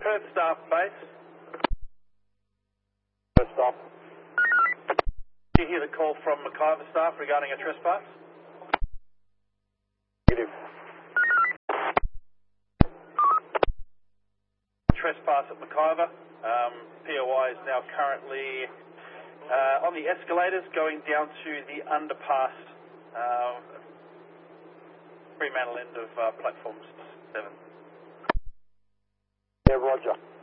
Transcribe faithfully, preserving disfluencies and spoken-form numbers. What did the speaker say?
Perth staff base. Perth staff. Did you hear the call from McIver staff regarding a trespass? Negative. Trespass at McIver. Um, P O I is now currently uh, on the escalators going down to the underpass, uh, Fremantle end of uh, platform seven. Yeah, roger.